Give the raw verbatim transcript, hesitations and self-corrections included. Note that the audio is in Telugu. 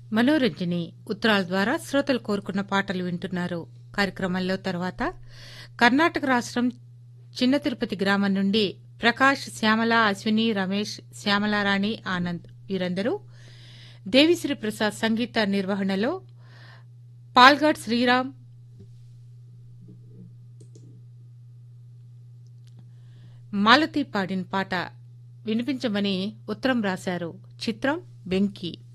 మనోరంజని ఉత్తరాల ద్వారా శ్రోతలు కోరుకున్న పాటలు వింటున్నారు. కార్యక్రమంలో తర్వాత కర్ణాటక రాష్ట్రం చిన్న తిరుపతి గ్రామం నుండి ప్రకాష్, శ్యామల, అశ్విని, రమేష్, శ్యామలారాణి, ఆనంద్ వీరందరూ దేవిశ్రీ ప్రసాద్ సంగీత నిర్వహణలో పాల్గాడ్ శ్రీరామ్, మాలతి పాడిన పాట వినిపించమని ఉత్తరం రాశారు. చిత్రం వెంకీ.